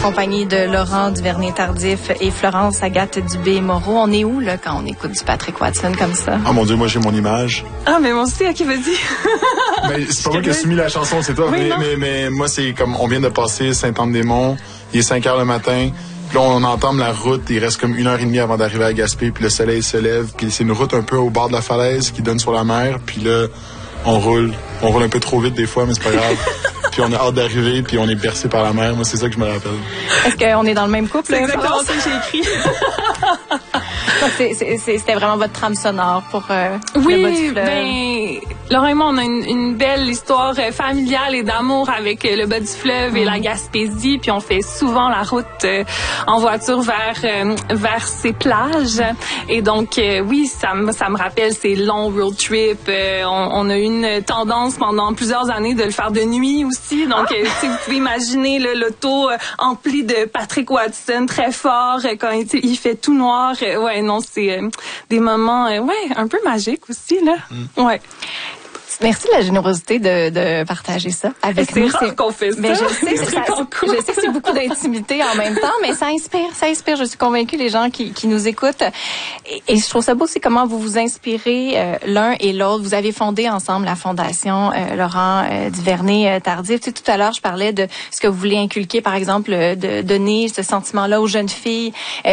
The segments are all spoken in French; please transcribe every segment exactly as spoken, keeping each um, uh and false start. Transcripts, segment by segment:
compagnie de Laurent Duvernay-Tardif et Florence Agathe Dubé-Moreau. On est où, là, quand on écoute du Patrick Watson comme ça? Ah, mon Dieu, moi, j'ai mon image. Ah, mais moi aussi, ok, vas-y. Ben, c'est pas moi qui ai soumis la chanson, c'est toi. Oui, mais, mais, mais moi, c'est comme, on vient de passer Saint-Anne-des-Monts. Il est cinq heures le matin. Puis là, on entame la route. Il reste comme une heure et demie avant d'arriver à Gaspé. Puis le soleil se lève. Puis c'est une route un peu au bord de la falaise qui donne sur la mer. Puis là, on roule. On roule un peu trop vite des fois, mais c'est pas grave. Puis on a hâte d'arriver, puis on est bercé par la mer. Moi, c'est ça que je me rappelle. Est-ce qu'on est dans le même couple? C'est exactement ça que j'ai écrit. c'est, c'est, c'est, c'était vraiment votre trame sonore pour euh, oui, le bas du fleuve. Ben, Laurent et moi, on a une, une belle histoire familiale et d'amour avec le bas du fleuve mmh. et la Gaspésie. Puis on fait souvent la route euh, en voiture vers euh, vers ces plages. Et donc, euh, oui, ça me ça me rappelle ces longs road trips. Euh, on, on a eu une tendance pendant plusieurs années de le faire de nuit aussi. Donc, ah! euh, si vous pouvez imaginer là, l'auto euh, emplie de Patrick Watson, très fort, euh, quand il, il fait tout noir. Euh, ouais, non, c'est euh, des moments, euh, ouais, un peu magiques aussi, là. Mm. Ouais. Merci de la générosité de, de partager ça avec c'est nous. Rare c'est qu'on fait ça. Mais je sais, c'est ça, je sais que c'est beaucoup d'intimité en même temps, mais ça inspire, ça inspire. Je suis convaincue les gens qui, qui nous écoutent. Et, et je trouve ça beau, c'est comment vous vous inspirez euh, l'un et l'autre. Vous avez fondé ensemble la fondation euh, Laurent euh, Duvernay-Tardif. Tu sais, tout à l'heure, je parlais de ce que vous voulez inculquer, par exemple, de donner ce sentiment-là aux jeunes filles. Euh,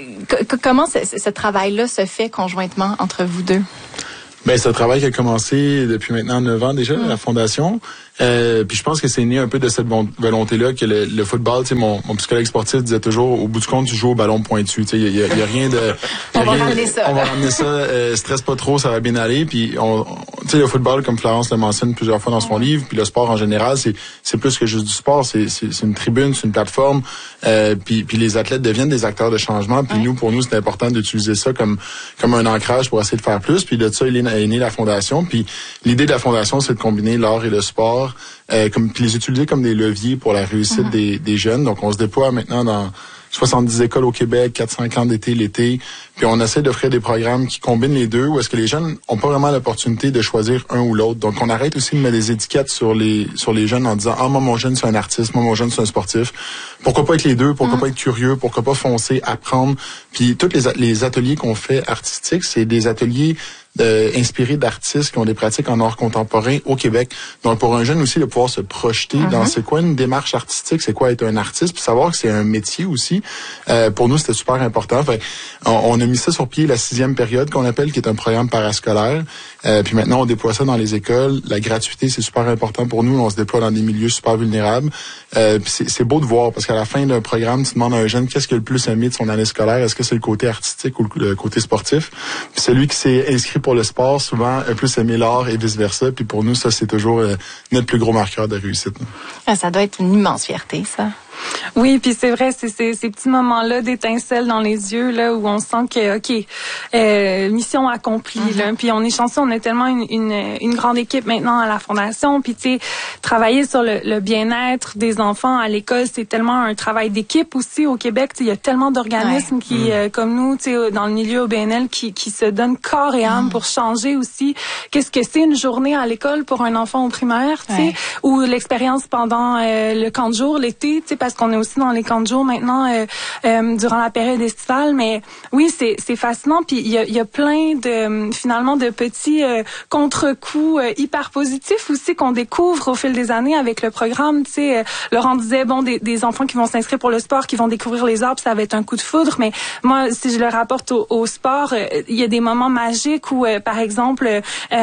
c- comment ce, ce travail-là se fait conjointement entre vous deux? Ben, c'est un travail qui a commencé depuis maintenant neuf ans déjà, mmh. la fondation. Euh, puis je pense que c'est né un peu de cette volonté-là que le, le football, tu sais, mon, mon psychologue sportif disait toujours, au bout du compte, tu joues au ballon pointu. Tu sais, il y, y, y a rien de... on va rien, ramener ça. On va ramener ça. Euh, stresse pas trop, ça va bien aller. Puis on, on tu sais, le football, comme Florence le mentionne plusieurs fois dans son mmh. livre, puis le sport en général, c'est c'est plus que juste du sport. C'est c'est, c'est une tribune, c'est une plateforme. Euh, puis puis les athlètes deviennent des acteurs de changement. Puis ouais. nous, pour nous, c'est important d'utiliser ça comme comme un ancrage pour essayer de faire plus. Puis de ça, il est, est né la fondation. Puis l'idée de la fondation, c'est de combiner l'art et le sport. Euh, comme puis les utiliser comme des leviers pour la réussite mm-hmm. des, des jeunes. Donc, on se déploie maintenant dans soixante-dix écoles au Québec, quatre cents camps d'été l'été. Puis on essaie d'offrir des programmes qui combinent les deux, où est-ce que les jeunes ont pas vraiment l'opportunité de choisir un ou l'autre. Donc, on arrête aussi de mettre des étiquettes sur les sur les jeunes en disant « Ah, moi, mon jeune, c'est un artiste. Moi, mon jeune, c'est un sportif. » Pourquoi pas être les deux? Pourquoi mm-hmm. pas être curieux? Pourquoi pas foncer, apprendre? Puis, tous les, les ateliers qu'on fait artistiques, c'est des ateliers Euh, inspirés d'artistes qui ont des pratiques en art contemporain au Québec. Donc, pour un jeune aussi, de pouvoir se projeter mm-hmm. dans c'est quoi une démarche artistique, c'est quoi être un artiste, puis savoir que c'est un métier aussi. Euh, pour nous, c'était super important. Fait, on, on a mis ça sur pied la sixième période qu'on appelle, qui est un programme parascolaire. Euh, puis maintenant, on déploie ça dans les écoles. La gratuité, c'est super important pour nous. On se déploie dans des milieux super vulnérables. Euh, puis c'est, c'est beau de voir, parce qu'à la fin d'un programme, tu demandes à un jeune qu'est-ce qu'il a le plus aimé de son année scolaire. Est-ce que c'est le côté artistique ou le côté sportif? Puis celui qui s'est inscrit pour le sport, souvent, a plus aimé l'art et vice-versa. Puis pour nous, ça, c'est toujours euh, notre plus gros marqueur de réussite. Ah, ça doit être une immense fierté, ça. Oui, puis c'est vrai, c'est, c'est ces petits moments-là d'étincelles dans les yeux là où on sent que ok, euh, mission accomplie. Mm-hmm. Là. Puis on est chanceux, on a tellement une, une, une grande équipe maintenant à la fondation. Puis tu sais, travailler sur le, le bien-être des enfants à l'école, c'est tellement un travail d'équipe aussi au Québec. Il y a tellement d'organismes ouais. qui, mm. euh, comme nous, tu sais, dans le milieu O B N L, qui, qui se donnent corps et âme mm. pour changer aussi. Qu'est-ce que c'est une journée à l'école pour un enfant au primaire, tu sais, ouais. ou l'expérience pendant euh, le camp de jour l'été, tu sais, parce qu'on est aussi dans les camps de jour maintenant euh, euh, durant la période estivale. Mais oui, c'est c'est fascinant. Puis il y a il y a plein de finalement de petits euh, contre-coups euh, hyper positifs aussi qu'on découvre au fil des années avec le programme. Tu sais, euh, Laurent disait bon des, des enfants qui vont s'inscrire pour le sport, qui vont découvrir les arts, ça va être un coup de foudre. Mais moi, si je le rapporte au, au sport, euh, il y a des moments magiques où, euh, par exemple, euh,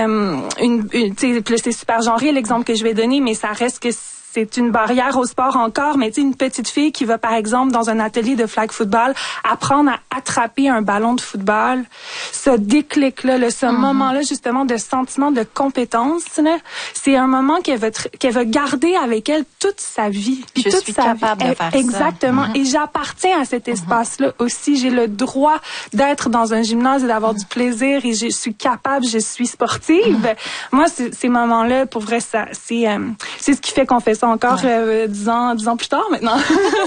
une, une tu sais, c'est super genré l'exemple que je vais donner, mais ça reste que c'est une barrière au sport encore, mais tu sais, une petite fille qui va, par exemple, dans un atelier de flag football, apprendre à attraper un ballon de football, ce déclic-là, là, ce mm-hmm. moment-là, justement, de sentiment de compétence, là, c'est un moment qu'elle va, tr- qu'elle va garder avec elle toute sa vie. Puis Je toute suis sa capable vie. de faire Exactement. ça. Mm-hmm. Et j'appartiens à cet espace-là mm-hmm. aussi. J'ai le droit d'être dans un gymnase et d'avoir mm-hmm. du plaisir et je suis capable, je suis sportive. Mm-hmm. Moi, c'est, ces moments-là, pour vrai, ça, c'est, euh, c'est ce qui fait qu'on fait ça ça encore ouais. euh, dix ans, dix ans plus tard maintenant.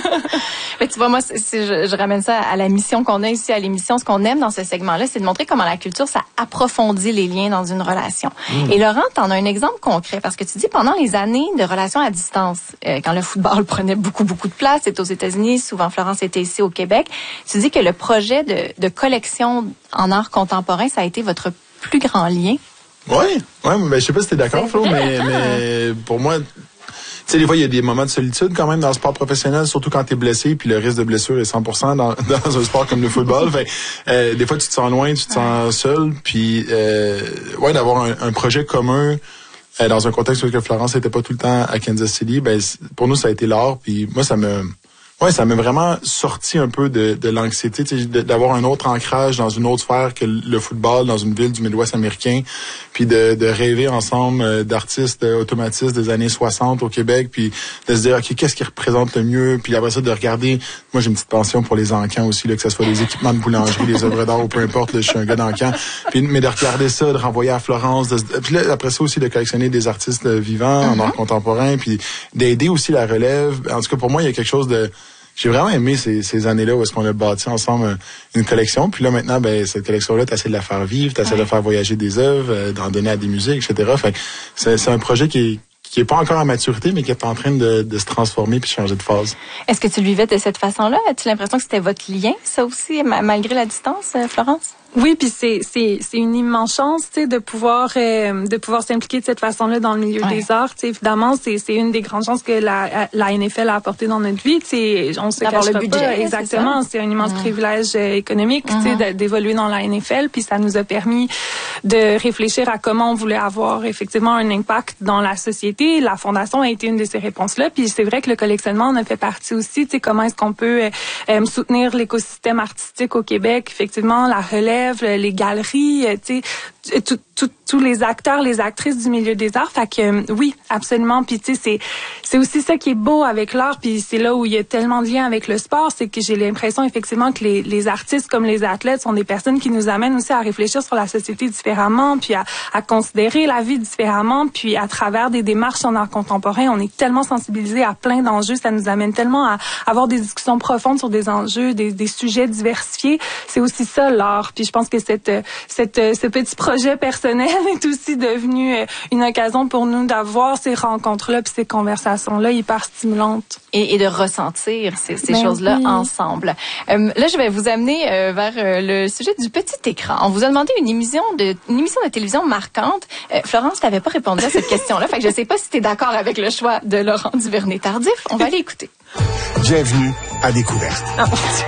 Mais tu vois, moi, c'est, c'est, je, je ramène ça à la mission qu'on a ici à l'émission. Ce qu'on aime dans ce segment-là, c'est de montrer comment la culture, ça approfondit les liens dans une relation. Mmh. Et Laurent, t'en as un exemple concret parce que tu dis pendant les années de relations à distance, euh, quand le football prenait beaucoup, beaucoup de place, c'était aux États-Unis, souvent Florence était ici au Québec, tu dis que le projet de, de collection en art contemporain, ça a été votre plus grand lien. Oui, ouais, mais je sais pas si t'es d'accord, Flo, mais, mais pour moi, tu sais, des fois, il y a des moments de solitude quand même dans le sport professionnel, surtout quand t'es blessé, puis le risque de blessure est cent pour cent dans, dans un sport comme le football. Fait, euh, des fois, tu te sens loin, tu te sens seul, puis euh, ouais, d'avoir un, un projet commun euh, dans un contexte où Florence n'était pas tout le temps à Kansas City, ben pour nous, ça a été l'art, puis moi, ça me... Ouais, ça m'a vraiment sorti un peu de, de l'anxiété, tu sais, d'avoir un autre ancrage dans une autre sphère que le football, dans une ville du Midwest américain, puis de, de rêver ensemble euh, d'artistes euh, automatistes des années soixante au Québec, puis de se dire, OK, qu'est-ce qui représente le mieux, puis après ça, de regarder, moi j'ai une petite pension pour les encans aussi, là, que ce soit les équipements de boulangerie, les œuvres d'art ou peu importe, là, je suis un gars d'encan, puis mais de regarder ça, de renvoyer à Florence, de, puis là, après ça aussi, de collectionner des artistes vivants mm-hmm. en art contemporain, puis d'aider aussi la relève. En tout cas, pour moi, il y a quelque chose de... J'ai vraiment aimé ces, ces années-là où est-ce qu'on a bâti ensemble une collection. Puis là, maintenant, ben cette collection-là, tu essaies de la faire vivre, tu essaies ouais. de faire voyager des œuvres, euh, d'en donner à des musées, et cetera. Fait que c'est, c'est un projet qui est, qui est pas encore à maturité, mais qui est en train de, de se transformer puis changer de phase. Est-ce que tu le vivais de cette façon-là? As-tu l'impression que c'était votre lien, ça aussi, malgré la distance, Florence? Oui, puis c'est c'est c'est une immense chance, tu sais, de pouvoir euh, de pouvoir s'impliquer de cette façon-là dans le milieu ouais. des arts. Tu sais, évidemment, c'est c'est une des grandes chances que la la N F L a apporté dans notre vie. Tu sais, on se cachera le budget, pas. Exactement, c'est, c'est un immense mmh. privilège euh, économique, mmh. tu sais, d'évoluer dans la N F L. Puis ça nous a permis de réfléchir à comment on voulait avoir effectivement un impact dans la société. La fondation a été une de ces réponses-là. Puis c'est vrai que le collectionnement en a fait partie aussi. Tu sais, comment est-ce qu'on peut euh, euh, soutenir l'écosystème artistique au Québec? Effectivement, la relève, les galeries, tu sais, tous les acteurs, les actrices du milieu des arts. Fait que oui, absolument. Puis tu sais, c'est c'est aussi ça qui est beau avec l'art. Puis c'est là où il y a tellement de liens avec le sport, c'est que j'ai l'impression effectivement que les les artistes comme les athlètes sont des personnes qui nous amènent aussi à réfléchir sur la société différemment, puis à à considérer la vie différemment. Puis à travers des démarches en art contemporain, on est tellement sensibilisés à plein d'enjeux. Ça nous amène tellement à avoir des discussions profondes sur des enjeux, des des sujets diversifiés. C'est aussi ça l'art. Puis je pense que cette cette ce petit projet personnel est aussi devenu une occasion pour nous d'avoir ces rencontres-là puis ces conversations-là hyper stimulantes. Et, et de ressentir ces, ces ben choses-là oui. ensemble. Euh, là, je vais vous amener euh, vers euh, le sujet du petit écran. On vous a demandé une émission de, une émission de télévision marquante. Euh, Florence, tu n'avais pas répondu à cette question-là, fait que je ne sais pas si tu es d'accord avec le choix de Laurent Duvernay-Tardif. On va aller écouter. Bienvenue à Découverte. Oh,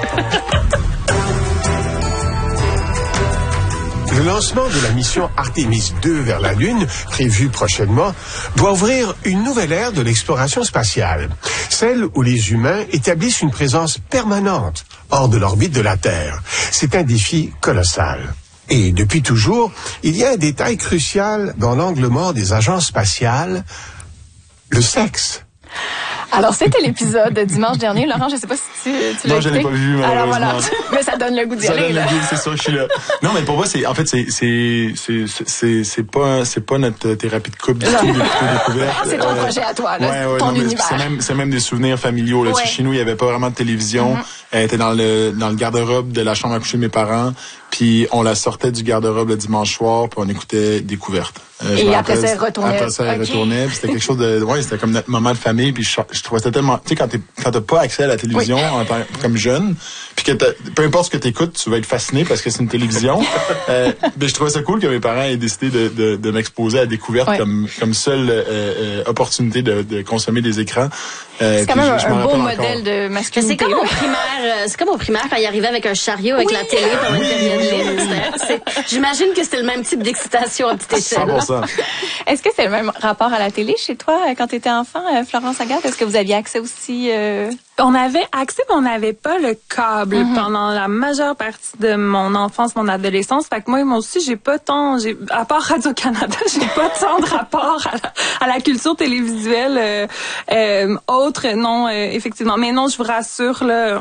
Le lancement de la mission Artemis deux vers la Lune, prévu prochainement, doit ouvrir une nouvelle ère de l'exploration spatiale, celle où les humains établissent une présence permanente hors de l'orbite de la Terre. C'est un défi colossal. Et depuis toujours, il y a un détail crucial dans l'angle mort des agences spatiales, le sexe. Alors, c'était l'épisode de dimanche dernier. Laurent, je ne sais pas si tu, tu l'as Non, je l'ai pas vu, malheureusement. Alors voilà, mais ça donne le goût d'y aller. Ça donne là. le goût, c'est sûr, je suis là. Non, mais pour moi, c'est, en fait, c'est, c'est, c'est, c'est, c'est pas, c'est pas notre thérapie de couple du tout, de découverte. C'est ton euh, projet à toi, là. Ouais, ouais, ton non, univers. C'est même, c'est même des souvenirs familiaux, là. Ouais. Chez nous, il y avait pas vraiment de télévision. Mm-hmm. Elle était dans le, dans le garde-robe de la chambre à coucher de mes parents. Puis on la sortait du garde-robe le dimanche soir, puis on écoutait Découverte. Euh, Et après ça, elle retournait. Après ça, elle okay. retournait, puis c'était quelque chose de... Ouais, c'était comme notre moment de famille, puis je, je trouvais ça tellement... Tu sais, quand, t'es, quand t'as pas accès à la télévision oui. en tant, comme jeune, puis que t'as, peu importe ce que t'écoutes, tu vas être fasciné parce que c'est une télévision. euh, mais je trouvais ça cool que mes parents aient décidé de, de, de m'exposer à Découverte oui. comme, comme seule euh, euh, opportunité de, de consommer des écrans. Euh, c'est quand même je, je un beau modèle de masculinité. C'est comme au primaire, c'est comme au primaire quand il arrivait avec un chariot avec oui. la télé pendant une période libre. J'imagine que c'était le même type d'excitation à petite échelle. cent pour cent. Est-ce que c'est le même rapport à la télé chez toi quand tu étais enfant, Florence Agathe? Est-ce que vous aviez accès aussi? Euh... On avait accès, mais on n'avait pas le câble mm-hmm. pendant la majeure partie de mon enfance, mon adolescence. Fait que moi, moi aussi, j'ai pas tant, j'ai, à part Radio-Canada, j'ai pas tant de rapport à la, à la culture télévisuelle euh, euh, autre, non, euh, effectivement. Mais non, je vous rassure, là, on,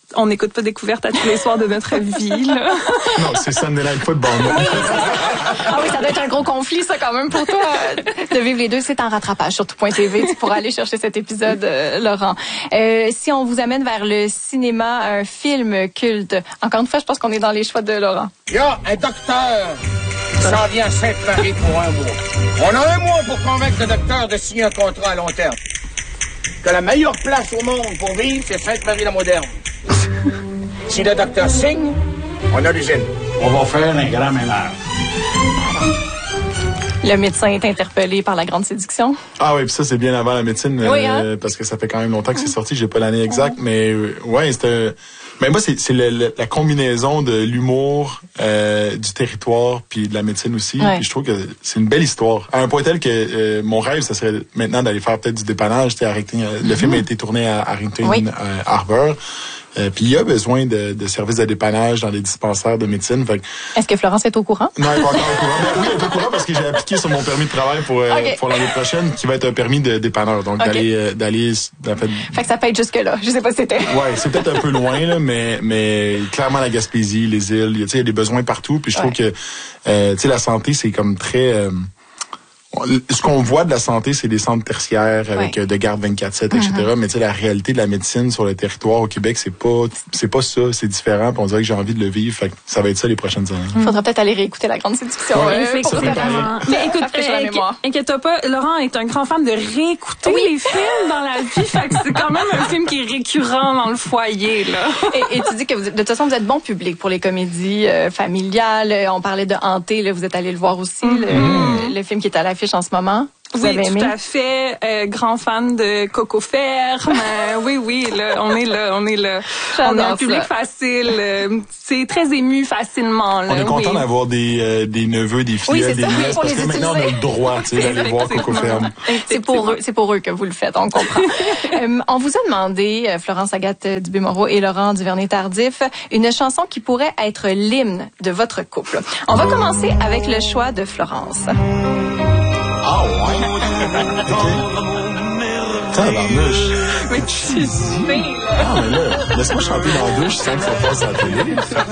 on n'écoute pas Découverte à tous les soirs de notre vie, là. Non, c'est Sunday Night Football. Ah oui, ça doit être un gros conflit, ça, quand même, pour toi, de vivre les deux. C'est en rattrapage sur tout point T V. Tu pourras aller chercher cet épisode, euh, Laurent. Euh, si on vous amène vers le cinéma, un film culte, encore une fois, je pense qu'on est dans les choix de Laurent. Il y a un docteur qui s'en vient à Sainte-Marie pour un mois. On a un mois pour convaincre le docteur de signer un contrat à long terme. Que la meilleure place au monde pour vivre, c'est Sainte-Marie-la-Moderne. Si le docteur signe, on a l'usine. On va faire un grand ménage. Le médecin est interpellé par la grande séduction. Ah oui, puis ça, c'est bien avant la médecine, oui, hein? euh, parce que ça fait quand même longtemps que c'est sorti. J'ai pas l'année exacte, mais euh, ouais, c'était... Mais moi, c'est, c'est le, le, la combinaison de l'humour, euh, du territoire, puis de la médecine aussi. Ouais. Puis je trouve que c'est une belle histoire. À un point tel que euh, mon rêve, ça serait maintenant d'aller faire peut-être du dépannage. À Harrington, mm-hmm. Le film a été tourné à Harrington oui. euh, Harbour. Euh, puis il y a besoin de, de services de dépannage dans les dispensaires de médecine. Fait que... Est-ce que Florence est au courant? Non, elle n'est pas encore au courant. Mais oui, elle est au courant parce que j'ai appliqué sur mon permis de travail pour, euh, okay. pour l'année prochaine, qui va être un permis de dépanneur. Donc, okay. d'aller, euh, d'aller, en fait... Fait que ça peut être jusque-là. Je sais pas si c'était. Ouais, c'est peut-être un peu loin, là, mais, mais clairement, la Gaspésie, les îles, tu sais, il y a des besoins partout. Puis je trouve ouais. que, euh, tu sais, la santé, c'est comme très... Euh, ce qu'on voit de la santé, c'est des centres tertiaires avec ouais. de garde vingt-quatre sept, et cetera. Mm-hmm. Mais tu sais, la réalité de la médecine sur le territoire au Québec, c'est pas, c'est pas ça, c'est différent. Puis on dirait que j'ai envie de le vivre. Fait que ça va être ça les prochaines années. Il faudra peut-être aller réécouter La Grande Séduction. Ouais, euh, effectivement. Mais écoute, euh, inquiète-toi pas, Laurent est un grand fan de réécouter oui. les films dans la vie. Fait que c'est quand même un film qui est récurrent dans le foyer, là. Et, et tu dis que vous, de toute façon, vous êtes bon public pour les comédies euh, familiales. On parlait de Hanté, là, vous êtes allé le voir aussi, mm-hmm. le, le film qui est à l'affiche en ce moment. Vous oui, avez aimé? Tout à fait. Euh, grand fan de Coco Ferme. euh, oui, oui, là, on est là, on est là. J'adore on est un public ça. facile. Euh, c'est très ému facilement. Là, on est content oui. d'avoir des, euh, des neveux, des filles, oui, des nièces, parce que maintenant on a le droit d'aller voir Coco Ferme. C'est pour eux, c'est pour eux que vous le faites, on comprend. euh, on vous a demandé, Florence Agathe Dubé-Moreau et Laurent Duvernay-Tardif, une chanson qui pourrait être l'hymne de votre couple. On va commencer avec le choix de Florence. Ah ouais? Tabarnouche. Mais tu sais, ah, mais là, laisse-moi chanter dans la douche sans que ça passe à la télé.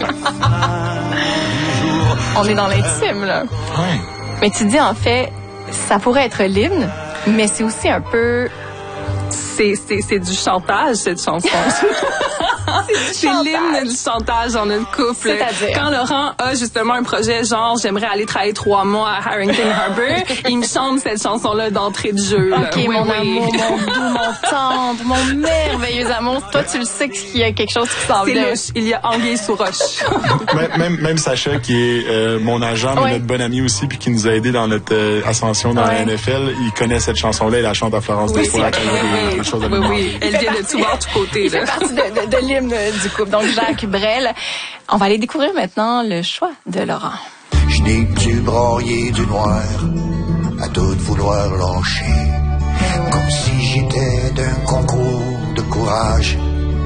On est dans l'intime, là. Ouais. Mais tu dis, en fait, ça pourrait être l'hymne, mais c'est aussi un peu... C'est, c'est, c'est du chantage, cette chanson. C'est l'hymne du chantage dans notre couple. C'est-à-dire? Quand Laurent a justement un projet genre j'aimerais aller travailler trois mois à Harrington Harbour, il me chante cette chanson-là d'entrée de jeu. OK, oui, mon oui. amour, mon doux, mon tendre, mon merveilleux amour. Toi, tu le sais qu'il y a quelque chose qui s'en vient. C'est louche. Il y a anguille sous roche. même, même, même Sacha, qui est euh, mon agent, mais ouais. notre bon ami aussi, puis qui nous a aidé dans notre euh, ascension dans ouais. la N F L, il connaît cette chanson-là et la chante à Florence oui, des fois. Oui, oui, oui. oui, oui. Elle vient de tout bord, tout côté. Il fait partie de, de, de l'hymne du couple. Donc, Jacques Brel. On va aller découvrir maintenant le choix de Laurent. Je n'ai que du broyer du noir à tout vouloir lâcher, comme si j'étais d'un concours de courage.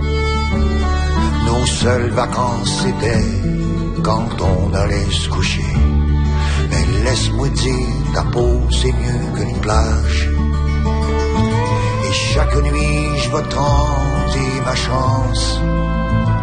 Nos seules vacances c'était quand on allait se coucher. Mais laisse-moi dire, ta peau c'est mieux qu'une plage. Et chaque nuit je vais tenter ma chance